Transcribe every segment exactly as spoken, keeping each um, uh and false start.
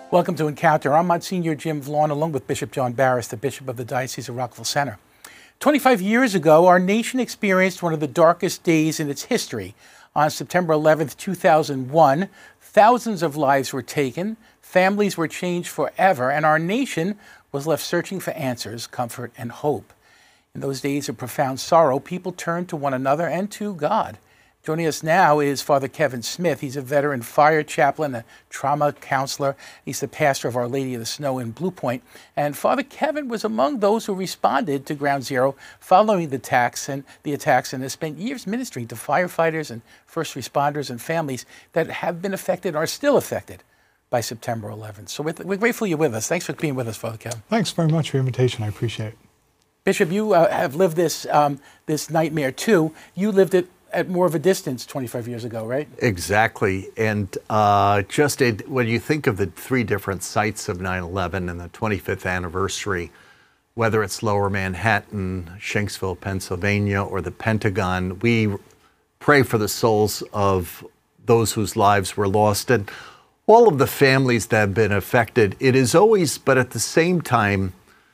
Welcome to Encounter. I'm Monsignor Jim Vaughn, along with Bishop John Barris, the Bishop of the Diocese of Rockville Centre. twenty-five years ago, our nation experienced one of the darkest days in its history. On September eleventh, two thousand one, thousands of lives were taken, families were changed forever, and our nation was left searching for answers, comfort, and hope. In those days of profound sorrow, people turned to one another and to God. Joining us now is Father Kevin Smith. He's a veteran fire chaplain, a trauma counselor. He's the pastor of Our Lady of the Snow in Blue Point. And Father Kevin was among those who responded to Ground Zero following the attacks and the attacks and has spent years ministering to firefighters and first responders and families that have been affected or are still affected by September eleventh. So we're, we're grateful you're with us. Thanks for being with us, Father Kevin. Thanks very much for your invitation. I appreciate it. Bishop, you uh, have lived this, um, this nightmare too. You lived it at more of a distance twenty-five years ago, right? Exactly. And uh, just a, when you think of the three different sites of nine eleven and the twenty-fifth anniversary, whether it's Lower Manhattan, Shanksville, Pennsylvania, or the Pentagon, we pray for the souls of those whose lives were lost and all of the families that have been affected. It is always, but at the same time,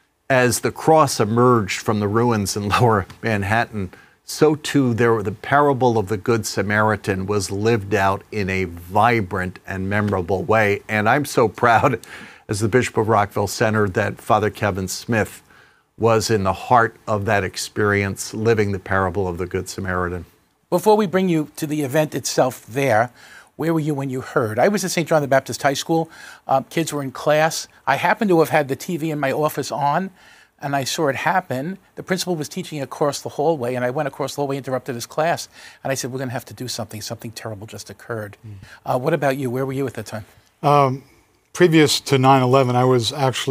as the cross emerged from the ruins in Lower Manhattan, so too there, the parable of the Good Samaritan was lived out in a vibrant and memorable way. And I'm so proud, as the Bishop of Rockville Centre, that Father Kevin Smith was in the heart of that experience, living the parable of the Good Samaritan. Before we bring you to the event itself there, where were you when you heard? I was at Saint John the Baptist High School. Um, kids were in class. I happened to have had the T V in my office on, and I saw it happen. The principal was teaching across the hallway, and I went across the hallway, interrupted his class, and I said, we're going to have to do something. Something terrible just occurred. Mm. Uh, what about you? Where were you at that time? Um, previous to nine eleven, I was actually